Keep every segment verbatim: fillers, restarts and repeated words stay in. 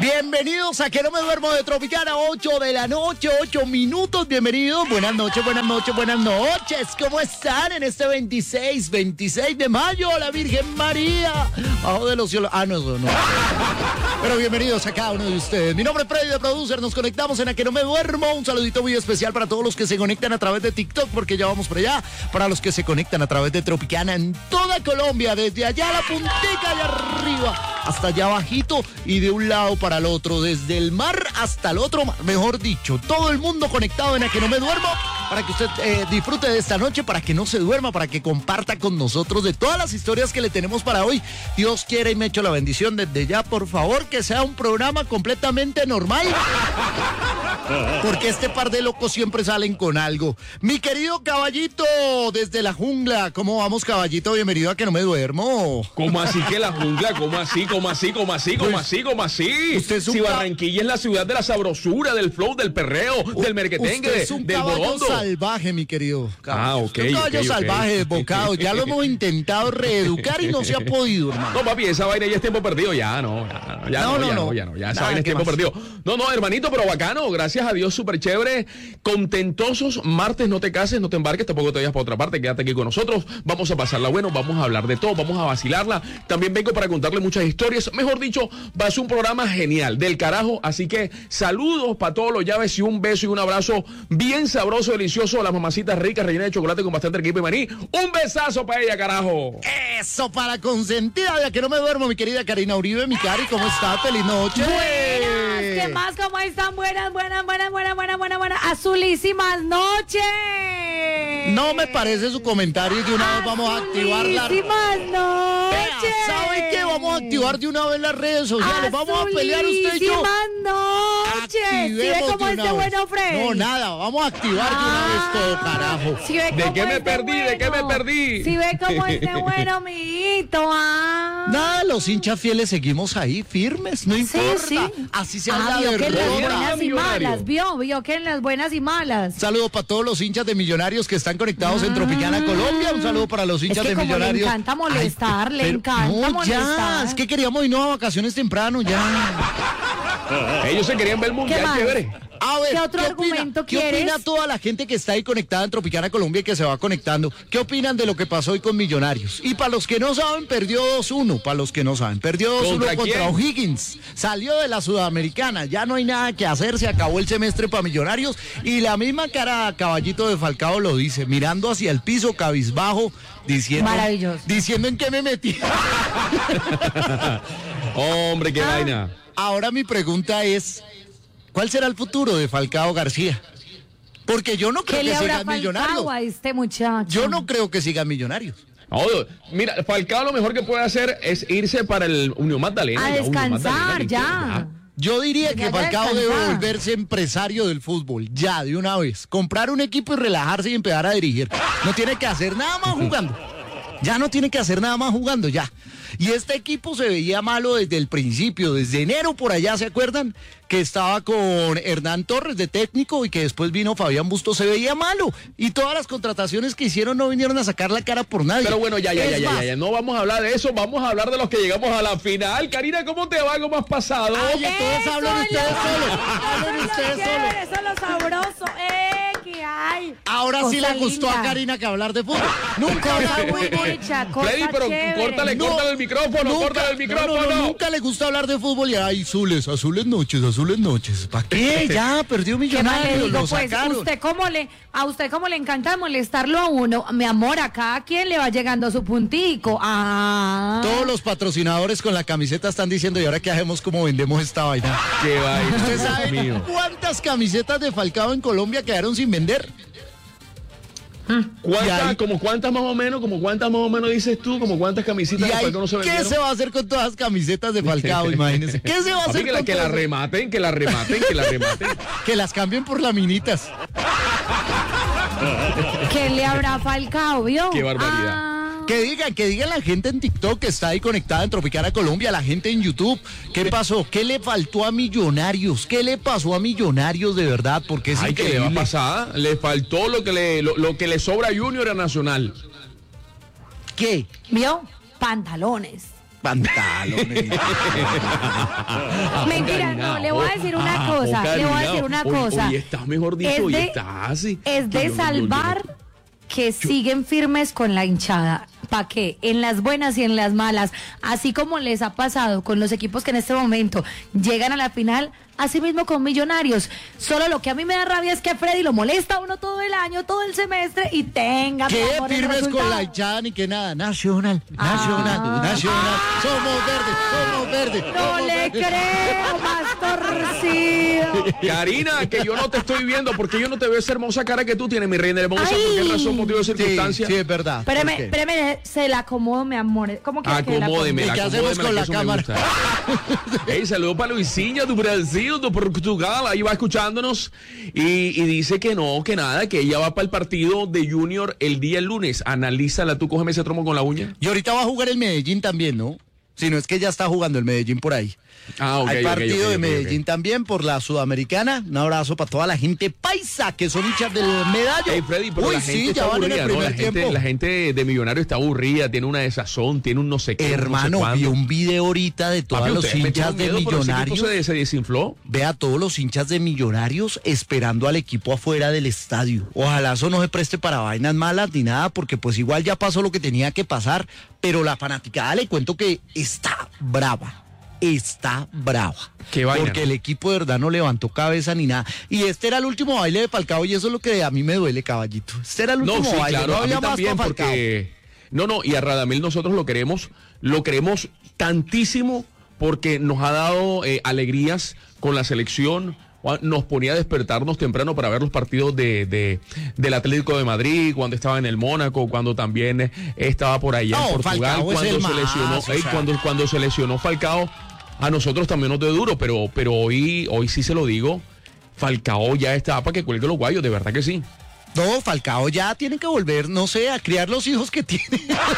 Bienvenidos a Que No Me Duermo de Tropicana, ocho de la noche, ocho minutos. Bienvenidos, buenas noches, buenas noches, buenas noches. ¿Cómo están en este veintiséis, veintiséis de mayo? La Virgen María, bajo de los cielos. Ah, no, no, no. Pero bienvenidos a cada uno de ustedes. Mi nombre es Freddy de Producer, nos conectamos en A Que No Me Duermo. Un saludito muy especial para todos los que se conectan a través de TikTok, porque ya vamos por allá. Para los que se conectan a través de Tropicana en toda Colombia, desde allá a la puntica de arriba hasta allá abajito y de un lado para el otro, desde el mar hasta el otro mar, mejor dicho, todo el mundo conectado en A Que No Me Duermo, para que usted eh, disfrute de esta noche, para que no se duerma, para que comparta con nosotros de todas las historias que le tenemos para hoy. Dios quiera y me echo la bendición desde ya, por favor, que sea un programa completamente normal, porque este par de locos siempre salen con algo. Mi querido Caballito, desde la jungla, ¿cómo vamos, Caballito? Bienvenido a Que No Me Duermo. ¿Cómo así que la jungla? ¿Cómo así? ¿Cómo así? ¿Cómo así? ¿Cómo así? ¿Cómo así? Usted es un si ca- Barranquilla es la ciudad de la sabrosura, del flow, del perreo, del merquetengue, Usted es un del caballo borondo. salvaje, mi querido. Ah, ok, Un caballo ok, ok. salvaje, desbocado. Ya lo hemos intentado reeducar y no se ha podido, hermano. No, papi, esa vaina ya es tiempo perdido. Ya no, ya no, ya No, no, no, ya no. no, ya no. Ya esa Nada, vaina es ¿qué tiempo más? perdido. No, no, hermanito, pero bacano. Gracias a Dios, súper chévere. Contentosos. Martes, no te cases, no te embarques, tampoco te vayas para otra parte. Quédate aquí con nosotros. Vamos a pasarla bueno, vamos a hablar de todo, vamos a vacilarla. También vengo para contarle muchas historias. Mejor dicho, va a ser un programa genial, del carajo. Así que saludos para todos los llaves y un beso y un abrazo bien sabroso, delicioso a las mamacitas ricas, rellenas de chocolate con bastante equipo y maní. Un besazo para ella, carajo. Eso, para consentida de A Que No Me Duermo, mi querida Karina Uribe. Mi Cari, ¿cómo está? Feliz noche. Buenas, ¿qué más? ¿Cómo están? Buenas, buenas, buenas, buenas, buenas, buenas, buenas, azulísimas noches. No me parece su comentario y de una vez vamos a activar la... Azulísimas noches. Vea, ¿sabe qué? Vamos a activar de una vez las redes sociales. Vamos a pelear usted y yo. Azulísimas noches. ¿Sí ve Activemos cómo de es una de vez. bueno, Freddy? No, nada, vamos a activar de una vez todo, carajo. ¿Sí ve ¿De cómo qué me es perdí? ¿De qué me bueno? perdí? ¿Sí ve cómo es de bueno, mijito? Ah. Nada, los hinchas fieles seguimos ahí, firmes, no Sí, importa. sí. Así sea Ah, la vio que en las derrota. buenas y Millonario. malas, vio, vio que en las buenas y malas. Saludo para todos los hinchas de Millonarios que están conectados en Tropicana, Colombia. Un saludo para los hinchas Es que de como le Millonarios. encanta molestar, le pero- encanta no, ya, molestar. es que queríamos irnos a vacaciones temprano, ya. Ellos se querían ver el mundial, más? chévere. A ver, ¿Qué otro opina, argumento ¿qué quieres? opina toda la gente que está ahí conectada en Tropicana Colombia y que se va conectando? ¿Qué opinan de lo que pasó hoy con Millonarios? Y para los que no saben, perdió dos uno. Para los que no saben, perdió dos uno ¿Contra contra quién? O'Higgins. Salió de la Sudamericana. Ya no hay nada que hacer. Se acabó el semestre para Millonarios. Y la misma cara Caballito de Falcao lo dice, mirando hacia el piso, cabizbajo, diciendo, Maravilloso. diciendo en qué me metí. Hombre, qué Ah. vaina. Ahora mi pregunta es, ¿cuál será el futuro de Falcao García? Porque yo no creo ¿Qué que le habrá siga Millonarios. faltado a este muchacho? Yo no creo que siga Millonarios. No, mira, Falcao lo mejor que puede hacer es irse para el Unión Magdalena. A ya, Unión descansar, Magdalena, ya. Yo diría Ya que ya Falcao debe descansar. volverse empresario del fútbol, ya, de una vez. Comprar un equipo y relajarse y empezar a dirigir. No tiene que hacer nada más jugando. Ya no tiene que hacer nada más jugando, ya. Y este equipo se veía malo desde el principio, desde enero por allá, ¿se acuerdan? Que estaba con Hernán Torres de técnico y que después vino Fabián Bustos, se veía malo. Y todas las contrataciones que hicieron no vinieron a sacar la cara por nadie. Pero bueno, ya, ya, Es ya, ya, más, ya, ya, no vamos a hablar de eso, vamos a hablar de los que llegamos a la final. Karina, ¿cómo te va? ¿Cómo has pasado? Oye, todos hablan ustedes solos. Hablen ustedes solos. Eso es lo sabroso, eh, que hay. Ahora sí Cosa le gustó linda. a Karina que hablar de fútbol. Nunca Cosa habla muy hecha, cosa Freddy, pero chévere. córtale, No, córtale el micrófono, nunca, córtale el no, micrófono. no, no, nunca le gusta hablar de fútbol y hay azules, azules noches, azules noches. ¿Para qué? Ya, perdió ¿Qué más le Millonarios, digo? lo Pues sacaron. usted cómo le, a usted cómo le encanta molestarlo a uno, mi amor, a cada quien le va llegando su puntico. Ah. Todos los patrocinadores con la camiseta están diciendo, ¿y ahora qué hacemos? ¿Cómo vendemos esta vaina? Qué vaina. ¿Usted Dios sabe mío. cuántas camisetas de Falcao en Colombia quedaron sin vender? Y ¿Cuántas, ahí- como cuántas más o menos, como cuántas más o menos dices tú, como cuántas ¿Y camisitas de ahí Falcao no se qué vendieron? se va a hacer con todas las camisetas de Falcao? Imagínense. ¿Qué se va a Papi, hacer que la, con que la todas? rematen, que la rematen, que la rematen. Que las cambien por laminitas. ¿Qué le habrá Falcao, vio? Qué barbaridad. Ah. Que digan, que digan la gente en TikTok que está ahí conectada en Tropicana Colombia, la gente en YouTube, ¿qué pasó? ¿Qué le faltó a Millonarios? ¿Qué le pasó a Millonarios de verdad? Porque es Ay, que le va a increíble. pasar. Le faltó lo que le, lo, lo que le sobra a Junior a Nacional. ¿Qué? ¿Vio? Pantalones. Pantalones. Mentira, no, le voy a decir una cosa, le voy a decir una cosa. Hoy estás, mejor dicho, Es hoy de- estás así. Es de Yo- yo- yo- salvar que siguen firmes con la hinchada. ¿Para qué? En las buenas y en las malas. Así como les ha pasado con los equipos que en este momento llegan a la final, así mismo con Millonarios. Solo lo que a mí me da rabia es que Freddy lo molesta a uno todo el año, todo el semestre y tenga mi ¿Qué amor, el firmes con resultado. la hinchada ni que nada? Nacional, nacional, Ah. nacional. Somos verdes, somos verdes. No somos le verdes. creo, más torcido. Karina, que yo no te estoy viendo porque yo no te veo esa hermosa cara que tú tienes, mi reina hermosa. Ay. ¿Por qué razón, motivo de Sí, circunstancia? sí, es verdad. Espérame, ¿Por qué? espérame, se la acomodo, mi amor. ¿Cómo quieres que la Acomódeme, ¿Y qué hacemos con la cámara? Hey, saludo para Luisinha do Brasil, do Portugal, ahí va escuchándonos y, y dice que no, que nada, que ella va para el partido de Junior el día lunes. Analízala, tú cógeme ese tromo con la uña. Y ahorita va a jugar el Medellín también, ¿no? Si no es que ya está jugando el Medellín por ahí. Ah, ok, Hay ok, partido ok, de ok, Medellín ok. también por la Sudamericana. Un abrazo para toda la gente paisa que son hinchas del medallo. Hey, Freddy, pero Uy, la gente sí, está ya van en el aburrida, ¿no? primer La gente, tiempo. la gente de Millonario está aburrida, tiene una desazón, tiene un no sé qué. un no sé Hermano, cuándo. vi un video ahorita de todos Papi, los ustedes hinchas metieron de miedo, pero ese equipo Millonarios. Se, se desinfló. Ve a todos los hinchas de Millonarios esperando al equipo afuera del estadio. Ojalá eso no se preste para vainas malas ni nada, porque pues igual ya pasó lo que tenía que pasar, pero la fanaticada le cuento que está brava. Está brava. Qué vaina, Porque ¿no? el equipo de verdad no levantó cabeza ni nada. Y este era el último baile de Falcao y eso es lo que a mí me duele, caballito. Este era el No, último sí, baile. claro, no a mí había más también para Falcao. porque... No, no, y a Radamel nosotros lo queremos, lo queremos tantísimo porque nos ha dado eh, alegrías con la selección, nos ponía a despertarnos temprano para ver los partidos de, de del Atlético de Madrid, cuando estaba en el Mónaco, cuando también eh, estaba por allá No, en Portugal, Falcao es cuando el se más, lesionó, o ey, sea. cuando, cuando se lesionó Falcao, a nosotros también nos dio duro, pero, pero hoy, hoy sí se lo digo, Falcao ya está para que cuelgue los guayos, de verdad que sí. No, Falcao ya tiene que volver, no sé, a criar los hijos que tiene.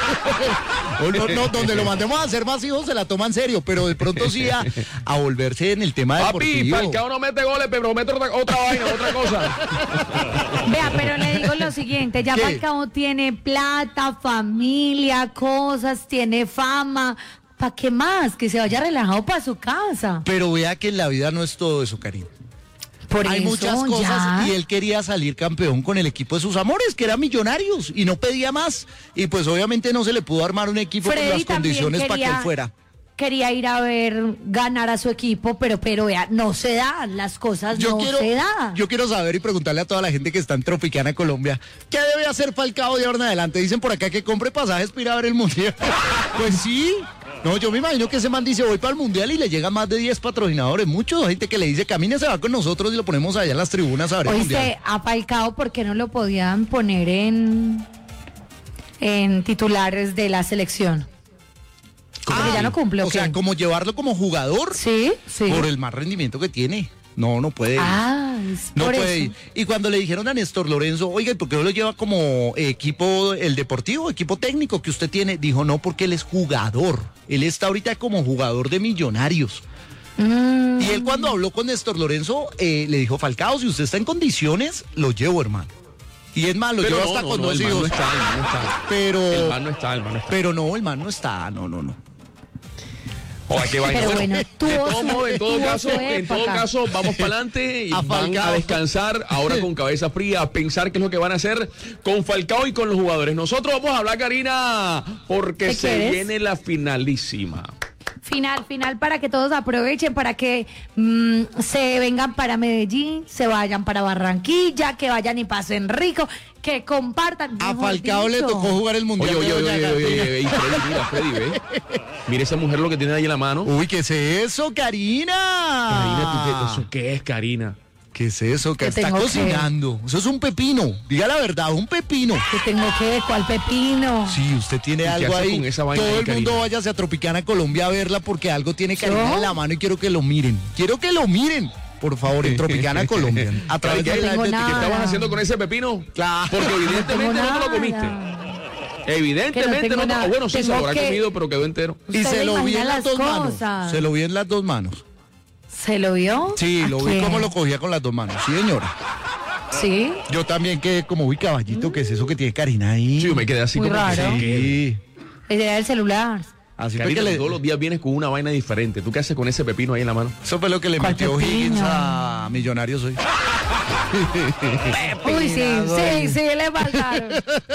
O no, no, donde lo mandemos a hacer más hijos se la toma en serio, pero de pronto sí a, a volverse en el tema Papi, deportivo. Falcao no mete goles, pero mete otra, otra vaina, otra cosa. Vea, pero le digo lo siguiente, ya ¿Qué? Falcao tiene plata, familia, cosas, tiene fama. ¿Para qué más? Que se vaya relajado para su casa. Pero vea que en la vida no es todo eso, Karim. Por Hay eso, muchas cosas ya. y él quería salir campeón con el equipo de sus amores, que era Millonarios, y no pedía más. Y pues obviamente no se le pudo armar un equipo con Freddy las también condiciones para que quería- él fuera. Quería ir a ver ganar a su equipo, pero pero vea, no se dan, las cosas Yo no quiero, se dan. yo quiero saber y preguntarle a toda la gente que está en Tropicana, Colombia, ¿qué debe hacer Falcao de ahora en adelante? Dicen por acá que compre pasajes para ir a ver el Mundial. Pues sí. No, yo me imagino que ese man dice, voy para el Mundial y le llegan más de diez patrocinadores. Mucha gente que le dice, camine, se va con nosotros y lo ponemos allá en las tribunas a ver el Mundial. Oíste, a Falcao, ¿por qué no lo podían poner en, en titulares de la selección? Porque ya no cumple, ¿o O sea, qué? como llevarlo como jugador Sí, sí. por el mal rendimiento que tiene. No, no puede. ir. Ah, es No por puede eso. ir. Y cuando le dijeron a Néstor Lorenzo, oiga, ¿y por qué no lo lleva como equipo, el deportivo, equipo técnico que usted tiene? Dijo, no, porque él es jugador. Él está ahorita como jugador de Millonarios. Mm, Y él cuando habló con Néstor Lorenzo, eh, le dijo, Falcao, si usted está en condiciones, lo llevo, hermano. Y es más, lo Pero lleva no, hasta no, con no, dos el man hijos. no está, el man no está. Pero, El man no está, el man no está. pero no, el man no está, no, no, no. Oye, qué vaina. Pero bueno, tuvo de todo su- modo, en todo tuvo caso, su en todo época. caso, vamos para adelante y A van Falcao. a descansar ahora con cabeza fría, a pensar qué es lo que van a hacer con Falcao y con los jugadores. Nosotros vamos a hablar, Karina, porque ¿Qué se quieres? viene la finalísima. Final, final para que todos aprovechen, para que mm, se vengan para Medellín, se vayan para Barranquilla, que vayan y pasen rico, que compartan. A mejor Falcao le dicho. tocó jugar el Oye, Mundial. oye, de oye, Doña oye, oye, Gatina. oye, ey, Freddy, mira, Freddy, ve. Mira esa mujer lo que tiene ahí en la mano. Uy, ¿qué es eso, Karina? Karina, ¿tú qué, ¿eso qué es, Karina? ¿Qué es eso? Que ¿Qué está tengo que- cocinando. Eso es un pepino. Diga la verdad, un pepino. Que tengo que, ¿cuál pepino? Sí, usted tiene ¿Y qué algo hace ahí. con esa vaina Todo ahí, el mundo Karina? váyase a Tropicana, Colombia a verla porque algo tiene Karina ¿Yo? en la mano y quiero que lo miren. Quiero que lo miren. Por favor, en Tropicana, Colombia. A través ¿Qué, de la tengo ¿Qué nada. estabas haciendo con ese pepino? Claro. Porque No tengo evidentemente no te lo comiste. nada. Evidentemente Que no tengo no te lo... nada. Bueno, sí, se Tengo lo habrá que- comido, pero quedó entero. Y Usted se le lo vi imagina en las las dos manos. cosas. Se lo vi en las dos manos. ¿Se lo vio? Sí, ¿A lo vi quién? como lo cogía con las dos manos. Sí, señora. Sí. Yo también quedé como, uy, caballito, ¿qué es eso que tiene Karina ahí? Sí, yo me quedé así Muy como que raro. sí, que- Sí. La idea del celular. Así fue Karina, que le... todos los días vienes con una vaina diferente. ¿Tú qué haces con ese pepino ahí en la mano? Eso fue lo que le ¿Cuál metió pepino? Higgins a Millonarios hoy. Uy, sí, sí, sí, le faltaron.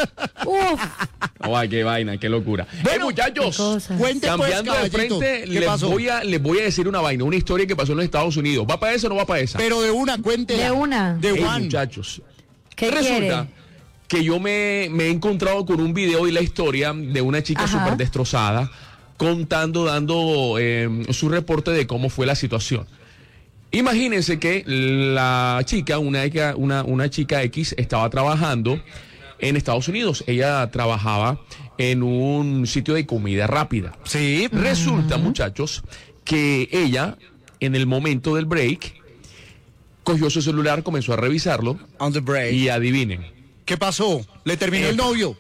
Uf. Ay, qué vaina, qué locura. Bueno, eh, muchachos, qué cosa. Cuente pues, cambiando de caballito, frente, ¿qué les pasó? voy, a, les voy a decir una vaina, una historia que pasó en los Estados Unidos. ¿Va para esa o no va para esa? Pero de una, cuéntela. De una. De Ey, one. muchachos, ¿Qué resulta quiere? que yo me, me he encontrado con un video y la historia de una chica Ajá. súper destrozada, contando, dando eh, su reporte de cómo fue la situación. Imagínense que la chica, una, una, una chica X, estaba trabajando en Estados Unidos. Ella trabajaba en un sitio de comida rápida. Sí. Resulta, muchachos, que ella, en el momento del break, cogió su celular, comenzó a revisarlo On the break. y adivinen, ¿Qué pasó? ¿Le terminó el Epa. novio?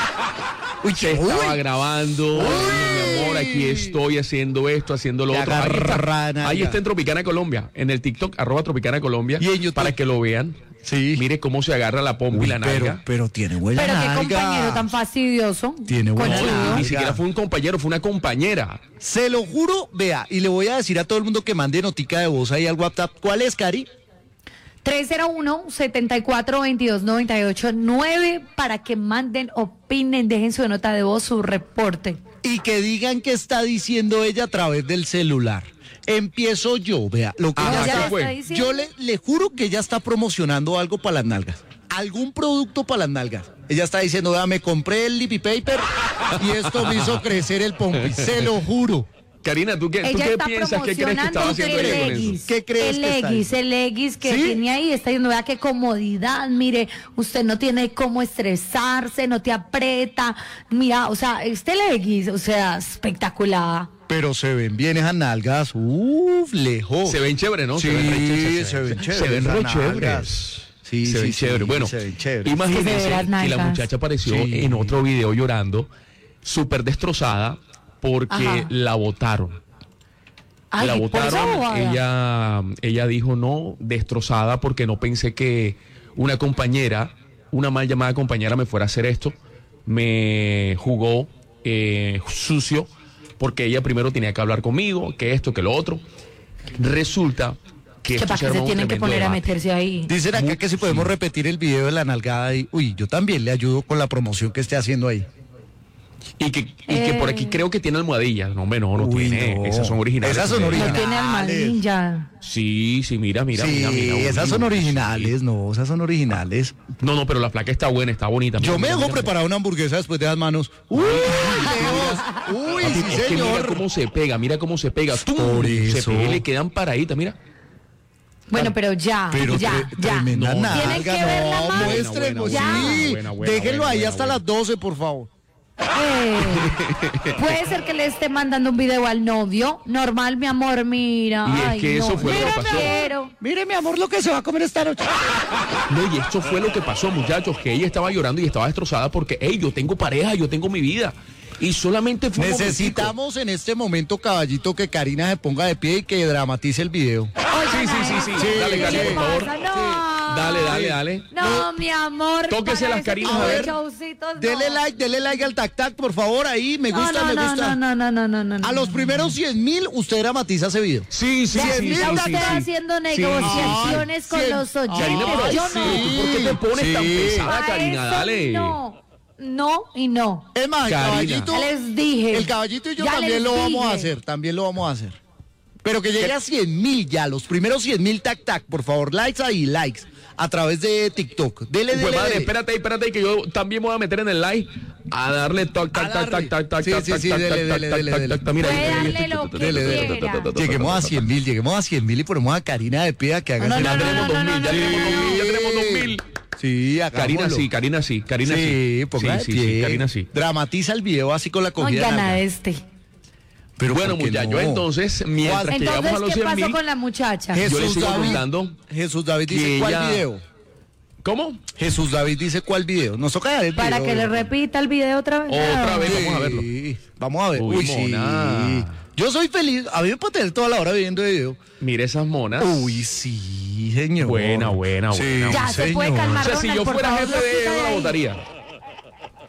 Uy, se estaba grabando, mi amor, aquí estoy haciendo esto, haciendo lo La otro. Ahí está, garrana, ahí ya. está en Tropicana Colombia, en el TikTok, arroba Tropicana Colombia, Y en YouTube. para que lo vean. Sí. Mire cómo se agarra la pompa Uy, y la pero, nalga. pero tiene buena Pero qué nalga. compañero tan fastidioso. Tiene buena Conchudo. nalga. Ni siquiera fue un compañero, fue una compañera. Se lo juro, vea, y le voy a decir a todo el mundo que mande notica de voz ahí al WhatsApp. ¿Cuál es, Cari? tres cero uno, siete cuatro, dos dos, nueve ocho nueve para que manden, opinen, dejen su nota de voz, su reporte. Y que digan qué está diciendo ella a través del celular. Empiezo yo, vea, lo que Ajá, ella ¿qué está- fue? está diciendo? Yo le, le juro que ella está promocionando algo para las nalgas. Algún producto para las nalgas. Ella está diciendo, vea, me compré el lippy paper y esto me hizo crecer el pompi. Se lo juro. Karina, ¿tú qué, ¿tú Ella qué está piensas? ¿Qué crees que estaba promocionando haciendo el ella con eso? leggings. ¿Qué crees El que está leggings, ahí? el leggings que ¿Sí? tiene ahí, está diciendo, vea qué comodidad, mire, usted no tiene cómo estresarse, no te aprieta, mira, o sea, este leggings, o sea, espectacular. Pero se ven bien esas nalgas. Uf, lejos. Se ven chévere, ¿no? Sí, se ven, re chéveres, se ven chéveres Se ven esas re nalgas. chéveres. Sí, se sí, ven sí, chéveres. Bueno, se ven chéveres. imagínense Es que se ven las que la nalgas. muchacha apareció Sí. en otro video llorando, súper destrozada, porque Ajá. la botaron. Ay, la por esa botaron, bobada. ella, ella dijo no, destrozada porque no pensé que una compañera, una mal llamada compañera me fuera a hacer esto, me jugó eh, sucio porque ella primero tenía que hablar conmigo, que esto, que lo otro. Resulta que Que esto para se que se arma un tienen que tremendo poner a debate. meterse ahí. Dicen acá que si podemos repetir el video de la nalgada ahí. Uy, yo también le ayudo con la promoción que esté haciendo ahí. Y que, y que por aquí Eh. creo que tiene almohadillas. No, hombre, no, no Uy, tiene. no. Esas son originales. Esas son No originales. tiene almadín ya. Sí, sí, mira, mira, sí, mira, mira. esas uy, son sí. originales, no, esas son originales. No, no, pero la placa está buena, está bonita. Yo Mira, me mira, dejo mira. preparar una hamburguesa después de las manos. Uy, Dios. Uy, Papi, sí, es que mira señor. cómo se pega, mira cómo se pega. ¡Tum! Por Se eso. pega y le quedan paraditas, mira. Bueno, pero ya, Pero ya, tre- ya. tremenda No, nalga, tienen que ver la no, mano. muestren, Buena, buena, sí. buena, buena, Déjenlo buena, ahí buena, hasta buena. las doce, por favor. Eh, puede ser que le esté mandando un video al novio. Normal, mi amor, mira. Y es Ay, que eso no. fue lo que Mira, pasó. quiero. Mire, mi amor, lo que se va a comer esta noche. No, y esto fue lo que pasó, muchachos, que ella estaba llorando y estaba destrozada porque, hey, yo tengo pareja, yo tengo mi vida. Y solamente fue un Necesitamos en este momento, caballito, que Karina se ponga de pie y que dramatice el video. Sí, sí, sí, sí. Dale, ¿Qué Karina, le por favor. pasa? No. Dale, dale, dale. No, mi amor. Tóquese para las ese Karinas, tipo a de ver. showcitos, no. Dele like, dele like al tac tac, por favor, ahí. Me No, gusta, no, me no, gusta. no, no, no, no, no, no. A los primeros cien mil, usted dramatiza ese video. Sí, sí, Ya, sí, sí, ya sí, usted sí, sí. haciendo Sí, negociaciones sí. con Cien- los Ay, Karina, oyentes. pero Yo sí, no. ¿tú por qué te pones Sí. tan pesada, Para Karina? eso Dale. No, no y no. Es más, el Karina. caballito, Ya les dije. el caballito y yo Ya también les lo vamos a dije. hacer, también lo vamos a hacer. Pero que llegue a cien mil ya, los primeros cien mil tac tac, por favor, likes ahí, likes, a través de TikTok. Dele, Pues dele, madre, dele. espérate ahí, espérate ahí, que yo también me voy a meter en el live a darle tac, tac, A tac, darle. tac, tac, tac, Sí, tac, sí, tac, sí, tac, dele, tac, dele, tac, dele, tac, dele. tac, tac, mira, Puede mira, mira, darle mira, lo que Dele, dele. quiera. Lleguemos a cien mil, lleguemos a cien mil y ponemos a Karina de pie a que haga No, ese- no, Ya no, tenemos no, dos no, mil, ya no, tenemos no, dos mil, ya tenemos dos mil. Sí, Karina hagámoslo. sí, Karina sí, Karina sí. Sí, ponga Sí, de sí, sí, pie. Karina sí. Dramatiza el video así con la No comida. gana nalga. este. Pero Bueno, ¿por qué muchachos, no? entonces, mientras que llegamos a Entonces, los ¿qué cien pasó mil, con la muchacha? Je- yo les Jesús sigo David. contando Jesús David que dice cuál ella- video. ¿Cómo? Jesús David dice cuál video. Nos toca dar el video. Para que le repita el video otra vez. Otra No. vez. Vamos a verlo. Sí, vamos a ver. Uy, Uy, sí. mona. Yo soy feliz. A mí me puede tener toda la hora viendo el video. Mire esas monas. Uy, sí, señor. Buena, buena, Sí, buena. Ya, se señor. puede calmar. O sea, si yo Ronald, por fuera favor, jefe lo de quita ella, de no la ahí. votaría.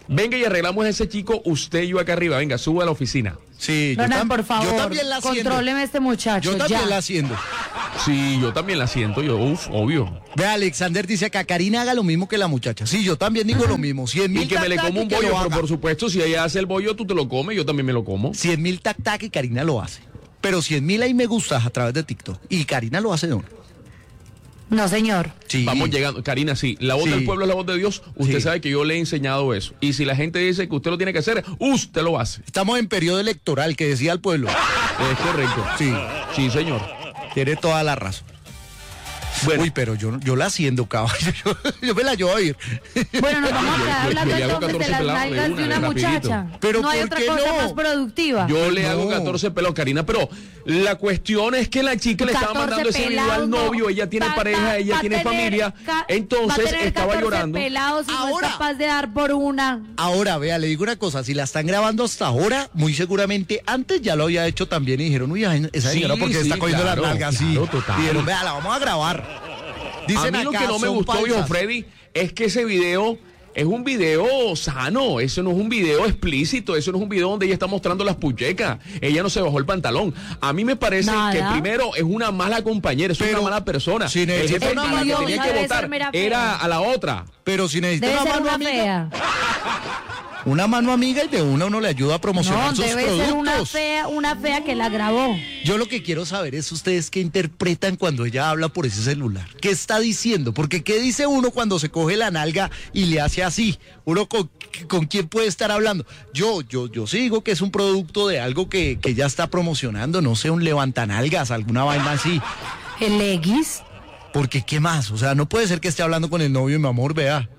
Venga y arreglamos a ese chico, usted y yo acá arriba. Venga, suba a la oficina. Sí, yo, Ronald, tam- por favor, yo también la haciendo. contróleme a este muchacho. Yo también ya. la haciendo. Sí, yo también la siento, yo, uf, obvio. Ve, Alexander dice que a Karina haga lo mismo que la muchacha. Sí, yo también digo lo mismo. cien mil Y que me le tac, tac, como un y que bollo, lo pero haga. por supuesto, si ella hace el bollo, tú te lo comes, yo también me lo como. cien mil tac tac y Karina lo hace. Pero cien mil ahí me gustas a través de TikTok. Y Karina lo hace de una. No, señor. Sí. Vamos llegando. Karina, sí, la voz Sí. del pueblo es la voz de Dios. Usted Sí. sabe que yo le he enseñado eso. Y si la gente dice que usted lo tiene que hacer, usted lo hace. Estamos en periodo electoral, que decía el pueblo. Es correcto. Sí, Sí, señor. tiene toda la razón. Bueno, Uy, pero yo, yo la haciendo, caballo. Yo, yo me la llevo a ir. Bueno, nos vamos a quedar yo- hablando yo le hago entonces de catorce las pelados de nalgas una, de una de rapidito. muchacha. Pero no hay ¿por otra qué cosa no? más productiva. yo le No. hago catorce pelos, Karina, pero la cuestión es que la chica le estaba catorce mandando ese video al pelados, no. novio, ella tiene Va- pareja, va- ella va a tiene tener familia, ca- va a entonces tener estaba catorce llorando. pelados y no Ahora. es capaz de dar por una. Ahora, vea, le digo una cosa, si la están grabando hasta ahora, muy seguramente antes ya lo había hecho también y dijeron, uy, ay, esa Sí, señora porque sí, está cogiendo claro, las nalgas así. claro, total. Y dijeron, vea, la vamos a grabar. Dicen A mí lo acá, que no me son gustó, falsas. viejo Freddy, es que ese video es un video sano, eso no es un video explícito, eso no es un video donde ella está mostrando las puchecas, ella no se bajó el pantalón. A mí me parece Nada. que primero es una mala compañera, es Pero, una mala persona. si El necesita jefe una a la mano que tenía amiga, que debe votar ser mera fea. era a la otra. Pero si necesita Debe una ser mano una amiga, fea. una mano amiga y de una uno le ayuda a promocionar No, sus debe productos. ser una fea, una fea que la grabó. Yo lo que quiero saber es ustedes qué interpretan cuando ella habla por ese celular. ¿Qué está diciendo? Porque ¿qué dice uno cuando se coge la nalga y le hace así? Uno con, con quién puede estar hablando. Yo, yo, yo sí digo que es un producto de algo que, que ya está promocionando, no sé, un levantanalgas, alguna vaina así. El X. Porque ¿qué más? O sea, no puede ser que esté hablando con el novio y mi amor, vea.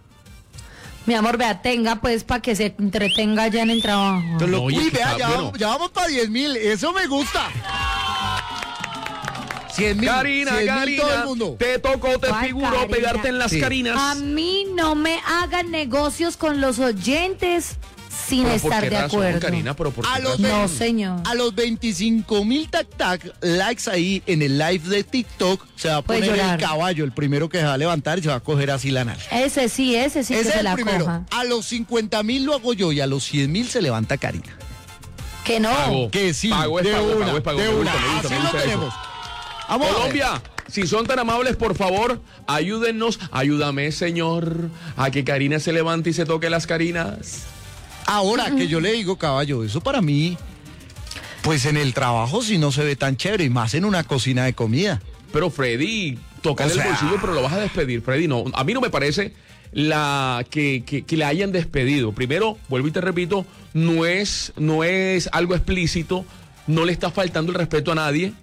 Mi amor, vea, tenga pues para que se entretenga ya en el trabajo. Entonces, lo- Oye, uy, que vea, está ya, bueno. vamos, ya vamos para diez mil, eso me gusta. cien mil, Karina, cien mil Karina, todo el mundo. te tocó, te ¿Cuál figuró Karina? pegarte en las Sí. carinas. A mí no me hagan negocios con los oyentes sin ¿Pero por estar qué de razón, acuerdo. Karina? ¿Pero por qué A los, razón? No, vein- señor. a los veinticinco mil tac tac likes ahí en el live de TikTok se va a Puede poner llorar. el caballo, el primero que se va a levantar y se va a coger así la nalga. Ese sí, ese sí que Ese es se el la primero. coja. A los cincuenta mil lo hago yo y a los cien mil se levanta Karina. Que no. Pago. Que sí, Pago es de pago, es una, pago, es pago. de Me una. gusta, me gusta, Así me lo gusta eso. tenemos. Vamos a ver. Colombia, si son tan amables, por favor, ayúdennos, ayúdame, señor, a que Karina se levante y se toque las carinas. Ahora que yo le digo, caballo, eso para mí, pues en el trabajo sí no se ve tan chévere y más en una cocina de comida. Pero Freddy, tocar O el sea- bolsillo, pero lo vas a despedir, Freddy. No, a mí no me parece la que, que, que la hayan despedido. Primero, vuelvo y te repito, no es, no es algo explícito, no le está faltando el respeto a nadie.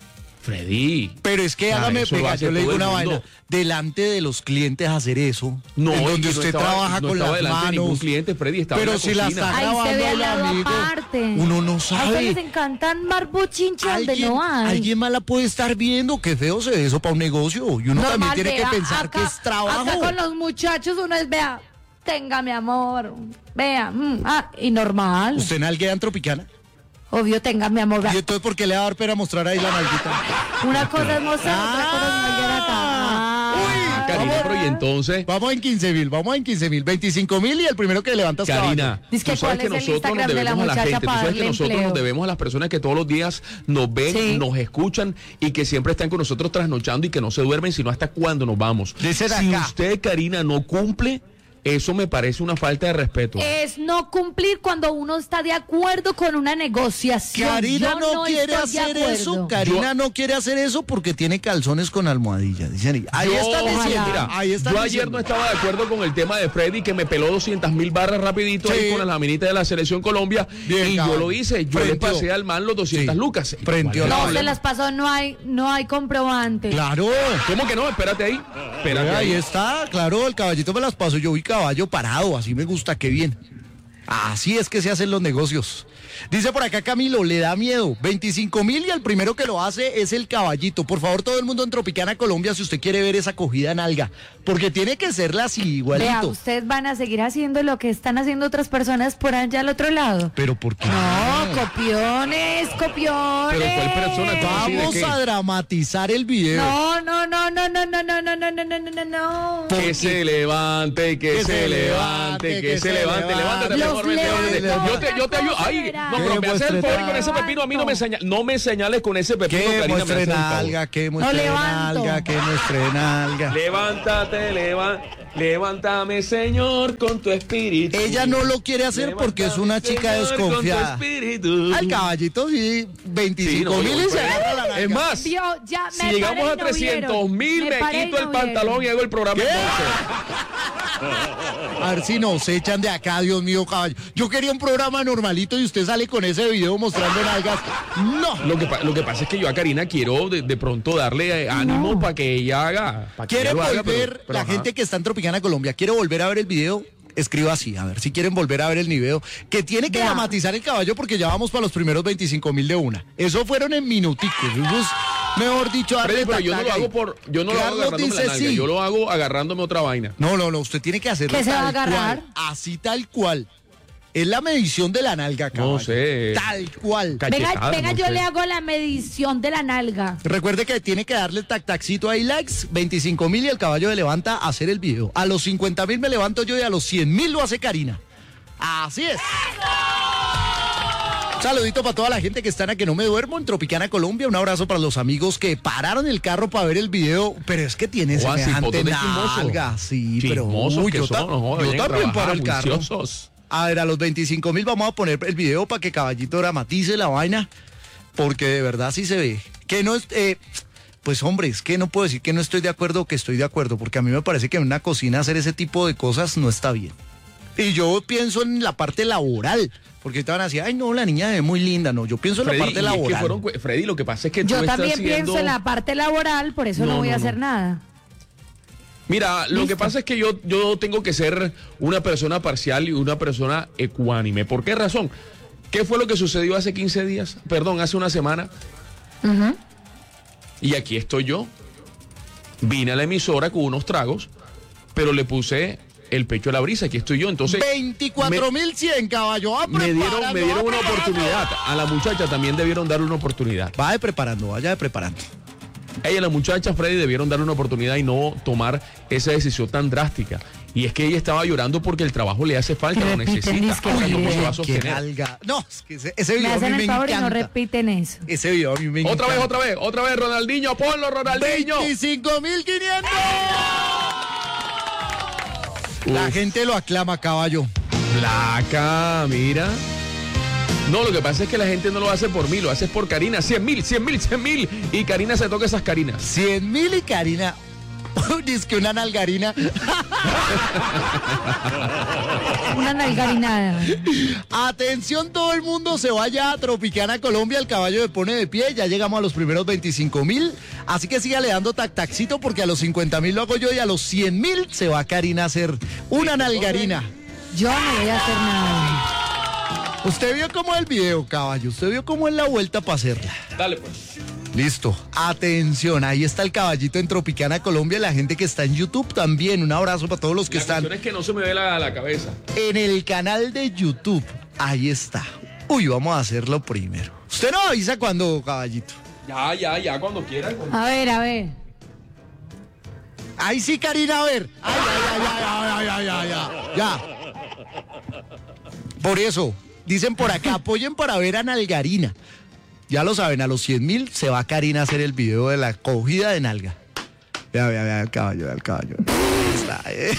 Freddy. Pero es que Ah, hágame eso lo pegar, hace yo le digo todo el una mundo. vaina, delante de los clientes hacer eso, No, en es donde que no usted estaba- trabaja no con estaba las delante de ningún manos. cliente, Freddy, estaba pero en la si la cocina. está Ahí se grabando ve al el lado amigo, aparte. uno no A ustedes les sabe. encantan marbuchinche donde Alguien, no hay. alguien más la puede estar viendo, qué feo se ve eso para un negocio. Y uno también Normal, tiene vea, que pensar acá- que es trabajo. Acá con los muchachos uno es, vea, tenga mi amor, vea, mm, ah, y normal. ¿Usted nalguea en Tropicana? Obvio, tenga mi amor, vea. ¿Y entonces por qué le va a dar pena mostrar ahí la nalguita? Una cosa es mostrar, otra cosa es nalguear acá. Ah, Ah, Ah, Karina, vamos. pero y entonces, Vamos en quince mil, vamos en quince mil, veinticinco mil y el primero que levantas Karina, Dice que tú sabes cuál que es el nosotros nos Instagram de la debemos a la muchacha gente, tú para sabes que darle nosotros empleo. nos debemos a las personas que todos los días nos ven, Sí. nos escuchan y que siempre están con nosotros trasnochando y que no se duermen sino hasta cuando nos vamos. Dicen Si acá. usted, Karina, no cumple, eso me parece una falta de respeto. Es no cumplir cuando uno está de acuerdo con una negociación. Karina Yo no, quiere estoy de hacer acuerdo. eso, Karina Yo- no quiere hacer eso porque tiene calzones con almohadilla. Dicen, ahí Yo- están diciendo, ojalá. Mira, ahí están yo ayer diciendo. no estaba de acuerdo con el tema de Freddy que me peló doscientas mil barras rapidito Sí. ahí con la laminita de la Selección Colombia. Bien, y yo cabrón. lo hice, yo Frenteó. le pasé al man los doscientas Sí. lucas. Frenteó. ¿Cuál es el No, problema? se las pasó, no hay, no hay comprobante. Claro. ¿Cómo que no? Espérate ahí. Espérate Ahí ahí. está, claro, el caballito me las paso, yo vi caballo parado, así me gusta, qué bien. Así es que se hacen los negocios. Dice por acá Camilo, le da miedo. veinticinco mil y el primero que lo hace es el caballito. Por favor, todo el mundo en Tropicana, Colombia, si usted quiere ver esa cogida en alga. Porque tiene que serla así, igualito. Vea, ustedes van a seguir haciendo lo que están haciendo otras personas por allá al otro lado. Pero ¿por qué? No, copiones, copiones. Pero ¿cuál persona? ¿Cómo así? ¿De Vamos qué? a dramatizar el video. No, no, no, no, no, no, no, no, no, no, no, no, no. Que se levante, que, Que se, se levante, levante, que, que se se levante, levante. levántate, Los mejor, vente, vente. levanto, Yo te, yo te ayudo. Ay, no, pero me haces el favor y con ese pepino a mí no me señales, no me señales con ese pepino, Que Karina, me muestre haces el favor. nalga, que muestre levanto. nalga, que muestre nalga. Levántate, leva, levántame, Señor, con tu espíritu. Ella no lo quiere hacer porque es una Levántame, chica Señor, desconfiada. con tu espíritu. Al caballito sí, veinticinco Sí, no, mil yo- y se agarra la nalga. Es más, Vio, ya, si me llegamos paré a y no trescientos mil, vieron. me, paré y quito no el pantalón y hago el programa ¿Qué? entonces. A ver si nos echan de acá, Dios mío, caballo. Yo quería un programa normalito y usted sale con ese video mostrando nalgas. No. Lo que, pa- lo que pasa es que yo a Karina quiero de, de pronto darle eh, ánimo No. para que ella haga. pa' que ¿Quiere ella lo haga, volver, pero- pero la ajá. gente que está en Tropicana, Colombia, quiere volver a ver el video? Escriba así, a ver si quieren volver a ver el video, que tiene que Vea. dramatizar el caballo porque ya vamos para los primeros veinticinco mil de una. Eso fueron en minuticos. Eso es, mejor dicho, darle Freddy, pero yo no lo tac-tac ahí. hago por, yo no lo hago Carlos agarrándome la dice nalga, sí. yo lo hago agarrándome otra vaina. No, no, no, usted tiene que hacerlo ¿Qué se va a tal agarrar? cual, así tal cual. Es la medición de la nalga, caballo. No sé. Tal cual. Ca- Venga, Cachetada, venga, no yo sé. le hago la medición de la nalga. Recuerde que tiene que darle el tac-tacito ahí, likes, veinticinco mil y el caballo le levanta a hacer el video. A los cincuenta mil me levanto yo y a los cien mil lo hace Karina. Así es. Un saludito para toda la gente que está en A Que No Me Duermo en Tropicana, Colombia. Un abrazo para los amigos que pararon el carro para ver el video. Pero es que tiene Joder, semejante cipotón de chismoso. nalga. Sí, pero Chismosos uy, que yo, son, ta- no jodan, yo vienen a también paro trabajar, el carro. juiciosos. A ver, a los veinticinco mil vamos a poner el video para que Caballito dramatice la vaina, porque de verdad sí se ve. Que no es, eh, pues hombre, es que no puedo decir que no estoy de acuerdo o que estoy de acuerdo, porque a mí me parece que en una cocina hacer ese tipo de cosas no está bien. Y yo pienso en la parte laboral, porque te van a decir, ay no, la niña es muy linda, no, yo pienso en Freddy, la parte y es que laboral. fueron cu- Freddy, lo que pasa es que tú Yo estás también haciendo- pienso en la parte laboral, por eso no, No, voy no, a no. hacer nada. Mira, lo Listo. que pasa es que yo, yo tengo que ser una persona parcial y una persona ecuánime. ¿Por qué razón? ¿Qué fue lo que sucedió hace quince días? Perdón, hace una semana. Ujú. Y aquí estoy yo. Vine a la emisora con unos tragos, pero le puse el pecho a la brisa. Aquí estoy yo. Entonces, veinticuatro mil cien, caballo. Va me dieron, preparando, me dieron va una preparando. oportunidad. A la muchacha también debieron darle una oportunidad. Vaya preparando, vaya preparando. Ella, la muchacha Freddy, debieron darle una oportunidad y no tomar esa decisión tan drástica. Y es que ella estaba llorando porque el trabajo le hace falta, lo Repiten, necesita. dizque Ahora, ¿cómo mire. se va a Qué sostener? nalga. No, es que ese, ese Me video a hacen mí me el favor y no encanta. repiten eso. Ese video a mí me Otra encanta. vez, otra vez, otra vez, Ronaldinho, ponlo, Ronaldinho. veinticinco mil quinientos. La gente lo aclama, caballo. Placa, mira. No, lo que pasa es que la gente no lo hace por mí, lo hace por Karina. cien mil, cien mil, cien mil. Y Karina se toca esas Karinas. cien mil y Karina. Dice que una nalgarina. Una nalgarinada. Atención, todo el mundo se vaya a Tropicana, Colombia. El caballo se pone de pie. Ya llegamos a los primeros veinticinco mil. Así que sígale dando tac-tacito porque a los cincuenta mil lo hago yo y a los cien mil se va Karina a hacer una nalgarina. Yo no voy a hacer nada. Usted vio cómo es el video, caballo. Usted vio cómo es la vuelta para hacerla. Dale, pues. Listo, atención, ahí está el caballito en Tropicana, Colombia, la gente que está en YouTube también, un abrazo para todos los que La están cuestión es que no se me ve la, la cabeza. en el canal de YouTube, ahí está. Uy, vamos a hacerlo primero. Usted no avisa cuando, caballito. Ya, ya, ya, cuando quieran. A ver, a ver. Ahí sí, Karina, a ver. Ay, ay, ay, ay, ay, ay, ay, ay, ya. Por eso, dicen por acá, apoyen para ver a Nalgarina. Ya lo saben, a los cien mil se va Karina a hacer el video de la cogida de nalga. Vea, vea, vea el caballo, vea el caballo. Ahí está, eh.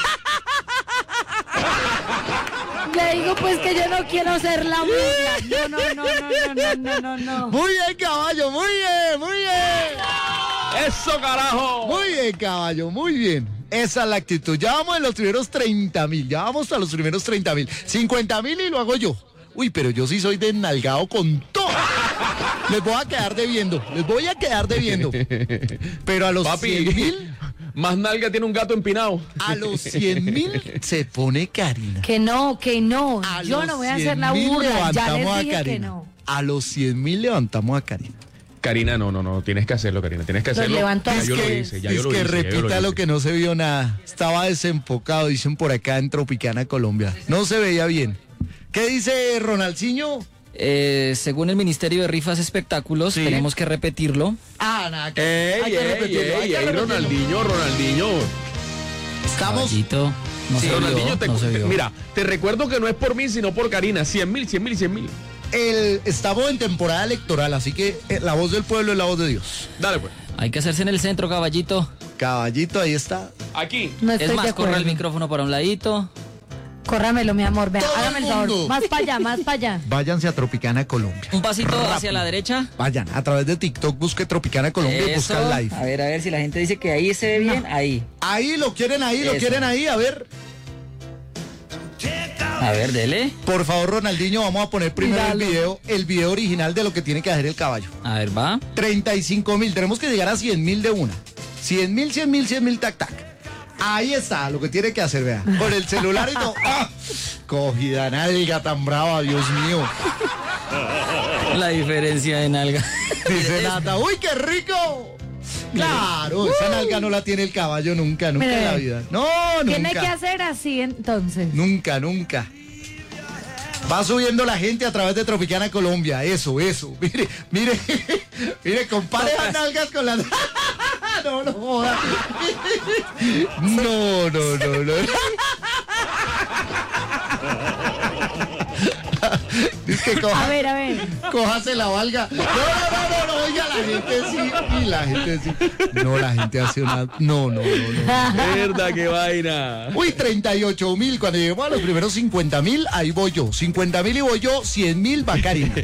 Le digo pues que yo no quiero ser la burla. No, no, no, no, no, no, no, no. Muy bien, caballo, muy bien, muy bien. ¡Eso, carajo! Muy bien, caballo, muy bien. Esa es la actitud. Ya vamos en los primeros treinta mil, ya vamos a los primeros treinta mil. cincuenta mil y lo hago yo. Uy, pero yo sí soy desnalgado con todo. Les voy a quedar debiendo, les voy a quedar debiendo. Pero a los Papi, cien mil... Más nalga tiene un gato empinado. A los cien mil se pone Karina. Que no, que no. A Yo los no voy a hacer la cien mil burla. Ya levantamos les a dije que Karina. no. A los cien mil levantamos a Karina. Karina, no, no, no, tienes que hacerlo, Karina, tienes que Los hacerlo. levanto a Ya yo lo ustedes. hice, ya es yo lo que hice. ya yo repita lo lo hice. que no se vio nada. Estaba desenfocado, dicen por acá en Tropicana, Colombia. No se veía bien. ¿Qué dice Ronaldinho? Eh, según el Ministerio de Rifas Espectáculos, Sí. tenemos que repetirlo. Ah, nada. que- Ey, hay que ey, repetirlo, hay ey, que ey, repetirlo. Ronaldinho, Ronaldinho. Estamos. Caballito, no Sí, se Ronaldinho, vio, te, no se te- vio. mira, te recuerdo que no es por mí, sino por Karina. cien mil, cien mil, cien mil. El, estamos en temporada electoral, así que eh, la voz del pueblo es la voz de Dios. Dale, pues. Hay que hacerse en el centro, caballito. Caballito, ahí está. Aquí. No estoy Es de más, corra el acuerdo. micrófono para un ladito. Córramelo, mi amor. Vea, Todo hágame el el favor. mundo. Más para allá, más para allá. Váyanse a Tropicana, Colombia. Un pasito hacia la derecha. Vayan, a través de TikTok busque Tropicana Colombia y Eso. busca live. A ver, a ver si la gente dice que ahí se ve bien. Ahí. Ahí lo quieren ahí, lo Eso. quieren ahí, a ver. A ver, dele. Por favor, Ronaldinho, vamos a poner primero el Dale. video, el video original de lo que tiene que hacer el caballo. A ver, va. treinta y cinco mil, tenemos que llegar a cien mil de una. cien mil, cien mil, cien mil, tac, tac. Ahí está, lo que tiene que hacer, vea. Con el celular y todo. ¡Ah! Cogida nalga tan brava, Dios mío. La diferencia de nalga. Dice Nata, ¡uy, qué rico! Claro, esa nalga no la tiene el caballo nunca, nunca Mire. en la vida. No, Tiene que nunca. hacer así entonces. Nunca, nunca. Va subiendo la gente a través de Tropicana Colombia. Eso, eso. Mire, mire, mire, compare las nalgas con las. No, no joda. No, no, no, no. Dice que A coja, ver, a ver. cójase la valga. No, no, no, no, no, oiga, la gente sí. Y la gente sí. No, la gente hace una. No, no, no, no. Verdad, qué vaina. Uy, treinta y ocho mil. Cuando lleguemos a los primeros cincuenta mil, ahí voy yo. cincuenta mil y voy yo, cien mil va Karina.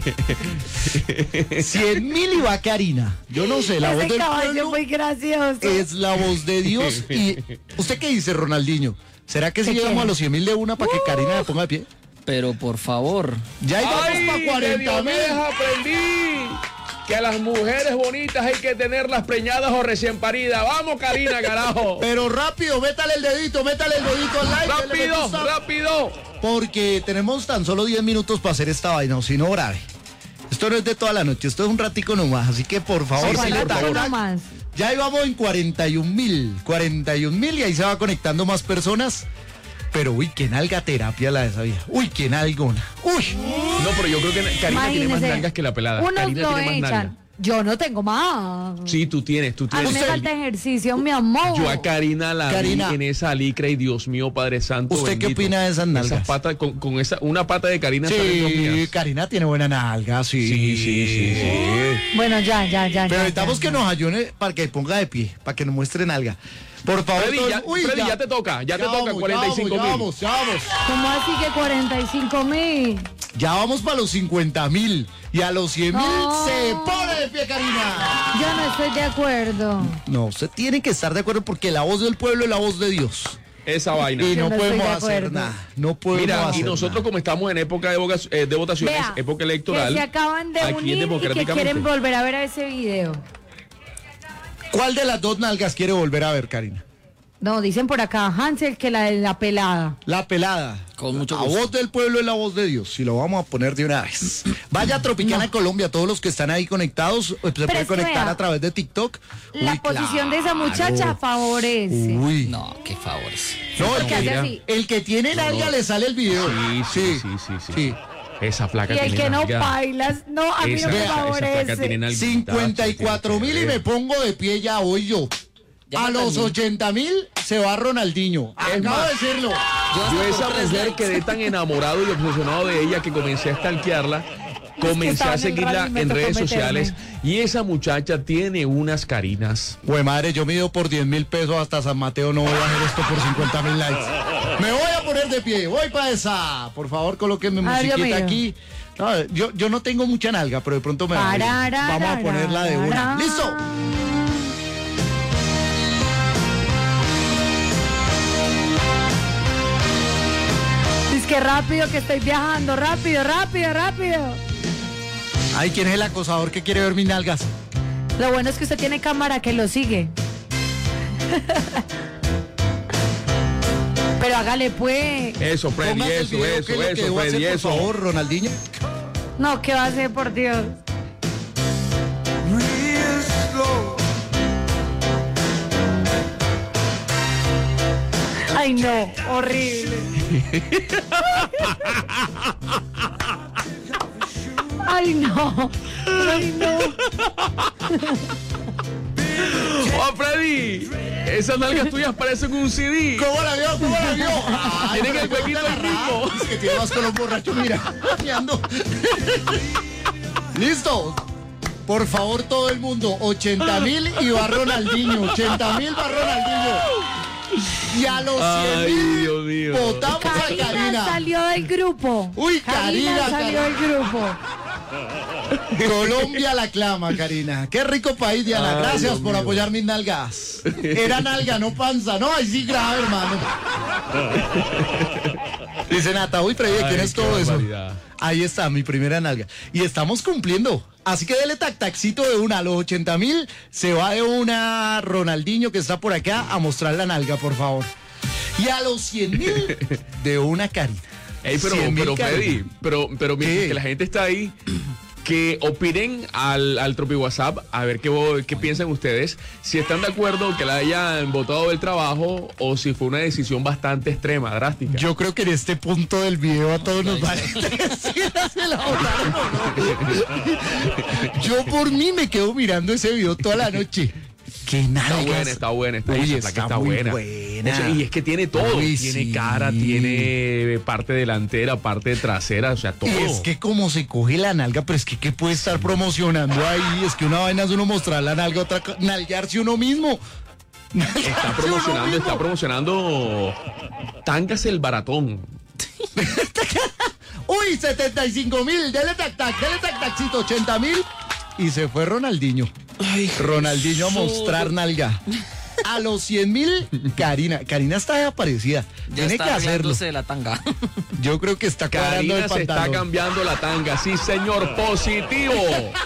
cien mil y va Karina. Yo no sé, la voz Ese del caballo pueblo muy gracioso. es la voz de Dios. Y ¿usted qué dice, Ronaldinho? ¿Será que si ¿Qué llegamos quiere? a los cien mil de una para que Karina se ponga de pie? Pero por favor. Ya íbamos ¡Ay, para de cuarenta Diomedes mil. aprendí! Que a las mujeres bonitas hay que tenerlas preñadas o recién paridas. ¡Vamos, Karina, carajo! Pero rápido, métale el dedito, métale el dedito al like. dele me ¡Rápido, gusta, rápido! Porque tenemos tan solo diez minutos para hacer esta vaina, o si no, grave. Esto no es de toda la noche, esto es un ratico nomás, así que por favor, Sí, si sí, le por tac, favor. tac, Más. ya íbamos en cuarenta y un mil, cuarenta y un mil y ahí se va conectando más personas. Pero uy, qué nalga terapia la de esa vieja. Uy, qué nalgona. Uy, No, pero yo creo que Karina tiene más Imagínese, nalgas que la pelada. Unos Karina lo tiene más nalgas. echan. Yo no tengo más. Sí, tú tienes, tú A mí tienes. me Usted- falta ejercicio, mi amor. Yo a Karina la Karina. vi en esa licra y Dios mío, Padre Santo. ¿Usted qué bendito. opina de esas nalgas? Esas patas, con, con esa, una pata de Karina salen dos sí, mías. Karina tiene buena nalga, sí. Sí, sí, sí, sí. Bueno, ya, ya, ya. Pero ya, necesitamos ya, que ya. nos ayune para que ponga de pie, para que nos muestre nalga. Por favor, Freddy, todo- ya, uy, Freddy, ya te toca, ya, te toca, vamos, cuarenta y cinco ya mil. vamos, ya vamos, ¿Cómo así que cuarenta y cinco mil? ya vamos para los cincuenta mil y a los cien mil No. se pone de pie, Karina. Yo no estoy de acuerdo. No, usted tiene que estar de acuerdo porque la voz del pueblo es la voz de Dios. Esa vaina. Y Yo no no podemos estoy de hacer acuerdo. nada. No podemos Mira, hacer y nosotros nada. como estamos en época de, voca- eh, de votaciones, Vea, época electoral, que se acaban de aquí unir y que democráticamente. quieren volver a ver a ese video. ¿Cuál de las dos nalgas quiere volver a ver, Karina? No, dicen por acá, Hansel, que la de la pelada. La pelada. Con mucho La gusto. voz del pueblo es la voz de Dios. Y lo vamos a poner de una vez. Vaya a Tropicana Colombia, todos los que están ahí conectados, eh, se pueden es que conectar vea, a través de TikTok. La Uy, posición de esa claro. muchacha favorece. Uy. No, qué favores. No, el Porque que, hace así. el que tiene nalga le sale el video. Sí, sí, sí, sí, sí. sí. Esa placa Y el tiene que no nalga. bailas, no, a mí Esa, no me esa- esa placa favorece. tiene nalga. cincuenta y cuatro mil y me pongo de pie ya hoy yo. Ya A me los terminé. ochenta mil se va Ronaldinho. Es Acabo más, de decirlo. Yo a esa mujer quedé tan enamorado y obsesionado de ella que comencé a stalkearla, comencé estaba a en el seguirla rally y me en tocó redes meterme. sociales y esa muchacha tiene unas Karinas. Güey, madre, yo mido por diez mil pesos hasta San Mateo, no voy a hacer esto por cincuenta mil likes. Me voy a poner de pie, voy para esa. Por favor, colóquenme A ver, yo musiquita miro. aquí. No, yo, yo no tengo mucha nalga, pero de pronto me va a ir. Pararara, Vamos a ponerla de una. rara. ¡Listo! Es que rápido que estoy viajando, rápido, rápido, rápido. Ay, ¿quién es el acosador que quiere ver mis nalgas? Lo bueno es que usted tiene cámara que lo sigue. Pero hágale pues. Eso, Freddy, Póngase el eso, video, eso, ¿qué es lo que eso, debo hacer, Freddy, por eso. favor, Ronaldinho. No, ¿qué va a hacer, por Dios? Ay, no, horrible. Ay, no. Ay, no. ¡Oh, Freddy! Esas nalgas tuyas parecen un C D. ¿Cómo la vio? ¿Cómo la vio? Ay, Tienen el pero huequito ¿cómo ahí te mismo. agarras? Es que tiene más con los borrachos, mira. Me ando. ¿Listo? Por favor, todo el mundo, ochenta mil y va Ronaldinho. ochenta mil va Ronaldinho. Y a los Ay, cien Dios mil mío. votamos a Karina Karina. salió del grupo. Uy, Karina, salió Karina. del grupo. Colombia la aclama, Karina. Qué rico país, Diana. Ay, Gracias Dios por mío. apoyar mis nalgas. Era nalga, no panza. No, ahí sí grave, hermano. Dice Nata, uy, Freddy, ¿quién Ay, es qué todo eso? barbaridad. Ahí está, mi primera nalga. Y estamos cumpliendo. Así que dele tac taxito de una. A los ochenta mil se va de una Ronaldinho que está por acá a mostrar la nalga, por favor. Y a los cien mil de una Karina. Ey, pero, cien mil pero Karina. Freddy, pero, pero mientras ¿Qué? que la gente está ahí, que opinen al, al Tropi WhatsApp, a ver qué, vo- qué piensan ustedes, si están de acuerdo que la hayan votado del trabajo o si fue una decisión bastante extrema, drástica. Yo creo que en este punto del video a todos nos van a decir se la votaron o no. Yo por mí me quedo mirando ese video toda la noche. Qué Está nalgas. buena, está buena, está, Uy, esa está placa está muy buena. buena. O sea, y es que tiene todo, Uy, tiene sí. cara, tiene parte delantera, parte trasera, o sea, todo. Es que como se coge la nalga, pero es que ¿qué puede estar promocionando ahí? Es que una vaina es uno mostrar la nalga, otra co- nalgarse uno mismo. Está promocionando, está promocionando Tangas el Baratón. Uy, setenta y cinco mil, dele tac tac, dele tac tacito, ochenta mil. Y se fue Ronaldinho. Ronaldinho a mostrar nalga. A los cien mil, Karina. Karina está desaparecida. Ya Tiene está que hacerlo. arreglándose de la tanga. Yo creo que está cuadrando Karina el se está pantalón. cambiando la tanga, sí señor, positivo.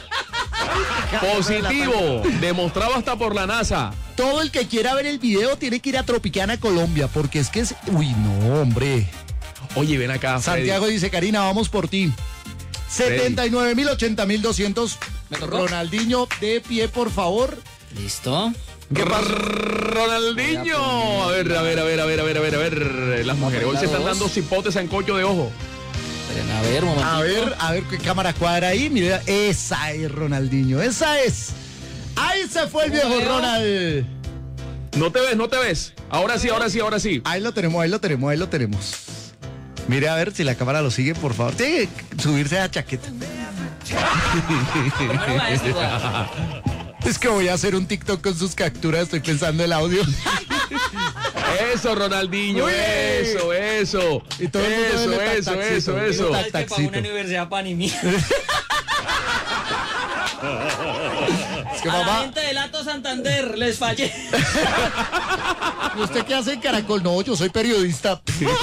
Positivo, demostrado hasta por la NASA. Todo el que quiera ver el video tiene que ir a Tropicana, Colombia, porque es que es... Uy, no, hombre. Oye, ven acá, Freddy. Santiago dice, Karina, vamos por ti. setenta y nueve mil, ochenta mil doscientos. ¿Me tocó? Ronaldinho, de pie, por favor. ¿Listo? ¿Qué pasó? Ronaldinho. A ver, a ver, a ver, a ver, a ver, a ver, a ver. Las mujeres hoy se están dos. dando cipotes en cocho de ojo. Esperen, a ver, un momentito. A ver, a ver qué cámara cuadra ahí. Mira, esa es Ronaldinho, esa es. Ahí se fue el ¿Cómo viejo veo? Ronald. No te ves, no te ves. Ahora sí, ahora sí, ahora sí. Ahí lo tenemos, ahí lo tenemos, ahí lo tenemos. Mire a ver si la cámara lo sigue, por favor. Tiene que subirse a la chaqueta. Primero la es igual. Es que voy a hacer un TikTok con sus capturas, estoy pensando el audio. Eso, Ronaldinho, Uy. eso, eso. Y todo el mundo eso, dele tac, eso, taxito. eso, Dele eso. tac. Es que para Taxito. una universidad panimí. Es que A la mamá, gente del Ato Santander les fallé. ¿y usted qué hace en Caracol? No, yo soy periodista.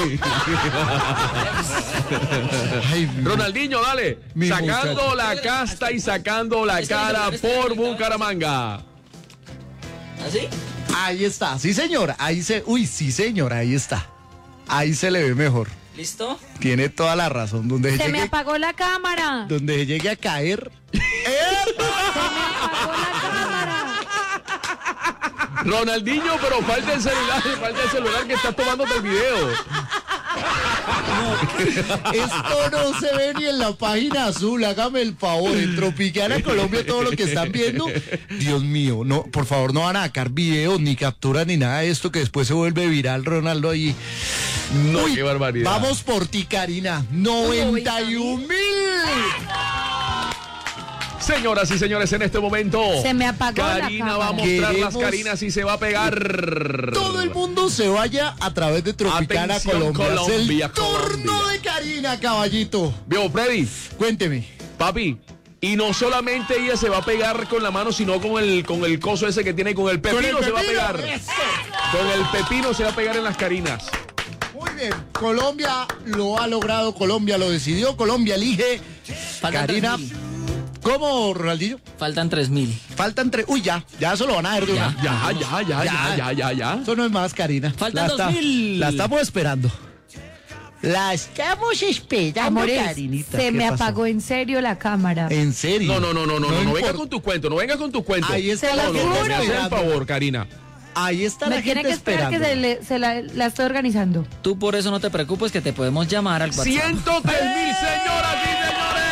Ay, Ronaldinho, dale. Mi Sacando muchacho. la casta y sacando la Está cara bien, está por bien, está bien. Bucaramanga. ¿Así? ahí está, sí señor, ahí se, uy, sí señor, ahí está. Ahí se le ve mejor. ¿Listo? Tiene toda la razón. Donde se Se me llegue, apagó la cámara. donde se llegue a caer. Se me apagó la cámara. Ronaldinho, pero falta el celular, falta el celular que está tomándote el video. Esto no se ve ni en la página azul, hágame el favor. En Tropicana Colombia, todo lo que están viendo. Dios mío, no, por favor, no van a sacar videos, ni capturas, ni nada de esto que después se vuelve viral, Ronaldo ahí. No, Uy, qué barbaridad. Vamos por ti, Karina. noventa y un mil. Señoras y señores, en este momento, Se me apagó la Karina va a cámara. mostrar las Queremos- Carinas y se va a pegar. Todo el mundo se vaya a través de Tropicana Atención, Colombia. Colombia, es el turno Colombia. de Karina, caballito. Vio, Freddy, Cuénteme. papi. Y no solamente ella se va a pegar con la mano, sino con el, con el coso ese que tiene, con el pepino, Con el se va a pepino, pegar. eso. Con el pepino se va a pegar en las Carinas. Muy bien, Colombia lo ha logrado, Colombia lo decidió, Colombia elige. Faltan Karina, tres mil. ¿Cómo, Ronaldinho? Faltan tres mil. Faltan tres. Uy, ya, ya eso lo van a ver de una. Ya, ya, ya, ya, ya, ya, ya. Eso no es más, Karina. Faltan La está- dos mil. La estamos esperando. La estamos esperando, Amores, Karinita. se ¿Qué me pasó? apagó en serio la cámara. ¿En serio? No, no, no, no, no, no, no venga importa. con tu cuento, no venga con tu cuento. Ahí está Se la lo gente juro. Me hace el esperando. favor, Karina. Ahí está Me la tiene gente que esperar esperando. que se, le- se la, la estoy organizando. Tú por eso no te preocupes que te podemos llamar al WhatsApp. ciento tres mil, señoras y señores.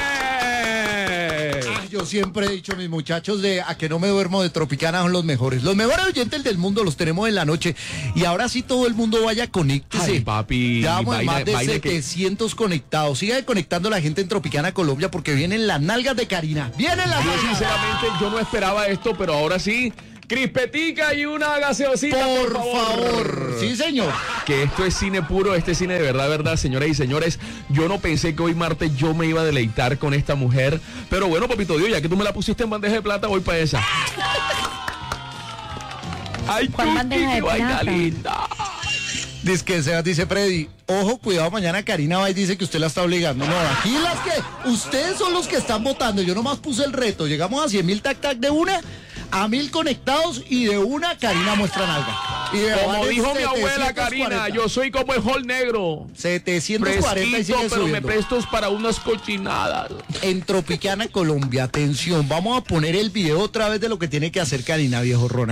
Ah, yo siempre he dicho, mis muchachos de A que no me duermo de Tropicana son los mejores. Los mejores oyentes del mundo los tenemos en la noche. Y ahora sí todo el mundo vaya, conéctese. Ay, papi, Ya vamos en vaina- más de vaina que- setecientos conectados. Siga conectando la gente en Tropicana Colombia porque vienen las nalgas de Karina. Vienen las Yo nalgas. sinceramente yo no esperaba esto, pero ahora sí, crispetica y una gaseosita, por, Por favor. Sí, señor. Que esto es cine puro, este cine de verdad, verdad, señoras y señores. Yo no pensé que hoy martes yo me iba a deleitar con esta mujer, pero bueno, papito Dios, ya que tú me la pusiste en bandeja de plata, voy para esa. Ay, ¿Cuál bandeja de vaina plata? linda. Dice que Sebas dice Freddy, ojo, cuidado, mañana Karina va y dice que usted la está obligando. No, aquí las que, ustedes son los que están votando. Yo nomás puse el reto. Llegamos a cien mil tac tac de una, a mil conectados y de una Karina muestra nalga. Y de Como van en dijo mi abuela setecientos Karina, cuarenta. yo soy como el hall negro. setecientos cuarenta y Fresquito, sigue pero me subiendo. prestos para unas cochinadas. En Tropicana, Colombia, atención, vamos a poner el video otra vez de lo que tiene que hacer Karina, viejo Ronald.